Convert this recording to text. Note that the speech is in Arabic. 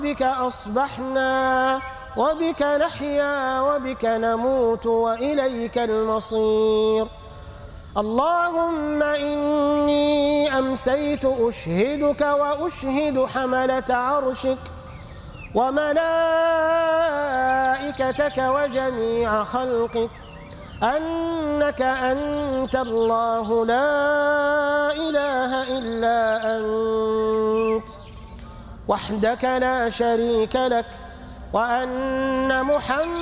بك أصبحنا وبك نحيا وبك نموت وإليك المصير. اللهم إني أمسيت أشهدك وأشهد حملة عرشك وملائكتك وجميع خلقك أنك أنت الله لا إله إلا أنت وحدك لا شريك لك، وأن محمد